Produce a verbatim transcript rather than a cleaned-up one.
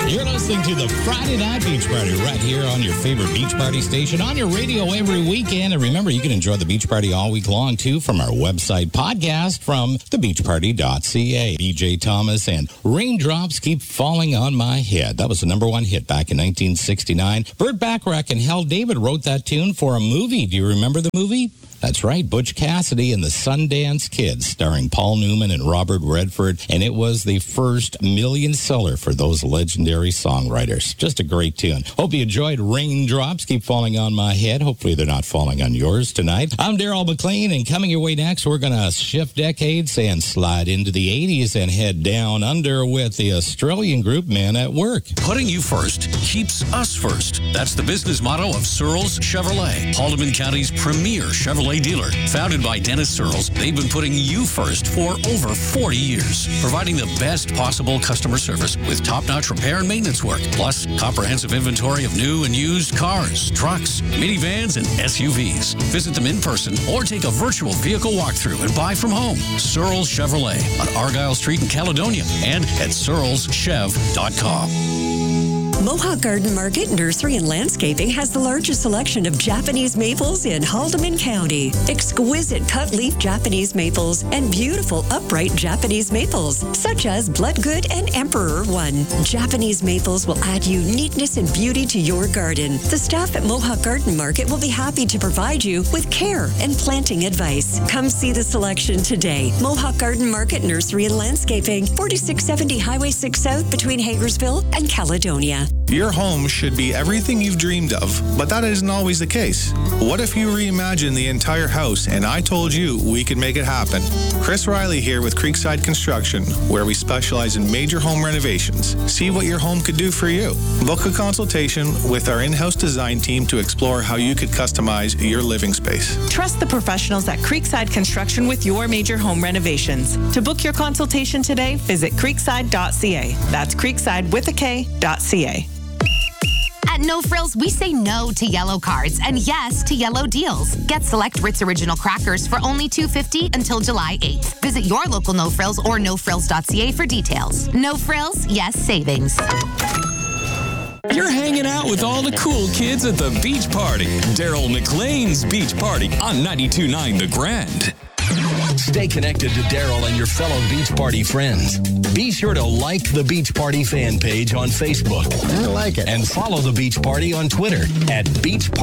You're listening to the Friday Night Beach Party right here on your favorite beach party station, on your radio every weekend. And remember, you can enjoy the beach party all week long, too, from our website podcast from the beach party dot c a. B J Thomas and Raindrops Keep Falling on My Head. That was the number one hit back in nineteen sixty-nine. Burt Bacharach and Hal David wrote that tune for a movie. Do you remember the movie? That's right, Butch Cassidy and the Sundance Kids, starring Paul Newman and Robert Redford, and it was the first million seller for those legendary songwriters. Just a great tune. Hope you enjoyed Raindrops Keep Falling on My Head. Hopefully they're not falling on yours tonight. I'm Daryl McLean, and coming your way next, we're going to shift decades and slide into the eighties and head down under with the Australian group Men at Work. Putting you first keeps us first. That's the business motto of Searles Chevrolet, Haldeman County's premier Chevrolet dealer. Founded by Dennis Searles, they've been putting you first for over forty years, providing the best possible customer service with top-notch repair and maintenance work, plus comprehensive inventory of new and used cars, trucks, minivans, and S U Vs. Visit them in person or take a virtual vehicle walkthrough and buy from home. Searles Chevrolet on Argyle Street in Caledonia and at searles chev dot com. Mohawk Garden Market Nursery and Landscaping has the largest selection of Japanese maples in Haldeman County. Exquisite cut-leaf Japanese maples and beautiful upright Japanese maples, such as Bloodgood and Emperor One. Japanese maples will add uniqueness and beauty to your garden. The staff at Mohawk Garden Market will be happy to provide you with care and planting advice. Come see the selection today. Mohawk Garden Market Nursery and Landscaping, forty-six seventy Highway six South between Hagersville and Caledonia. Your home should be everything you've dreamed of, but that isn't always the case. What if you reimagine the entire house and I told you we could make it happen? Chris Riley here with Creekside Construction, where we specialize in major home renovations. See what your home could do for you. Book a consultation with our in-house design team to explore how you could customize your living space. Trust the professionals at Creekside Construction with your major home renovations. To book your consultation today, visit creekside dot c a. That's creekside with a K dot C A. At No Frills, we say no to yellow cards and yes to yellow deals. Get select Ritz Original crackers for only two dollars and fifty cents until July eighth. Visit your local No Frills or no frills dot c a for details. No Frills, yes savings. You're hanging out with all the cool kids at the beach party. Daryl McLean's Beach Party on ninety-two point nine The Grand. Stay connected to Daryl and your fellow Beach Party friends. Be sure to like the Beach Party fan page on Facebook. I like it. And follow the Beach Party on Twitter at Beach Party.